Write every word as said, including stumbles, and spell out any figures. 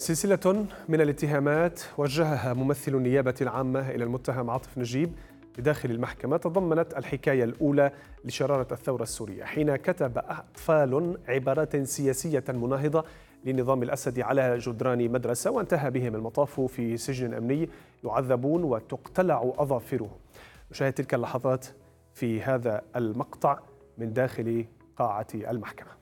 سلسلة من الاتهامات وجهها ممثل النيابة العامة إلى المتهم عاطف نجيب بداخل المحكمة تضمنت الحكاية الأولى لشرارة الثورة السورية، حين كتب أطفال عبارات سياسية مناهضة لنظام الأسد على جدران مدرسة، وانتهى بهم المطاف في سجن أمني يعذبون وتقتلع أظافرهم. نشاهد تلك اللحظات في هذا المقطع من داخل قاعة المحكمة.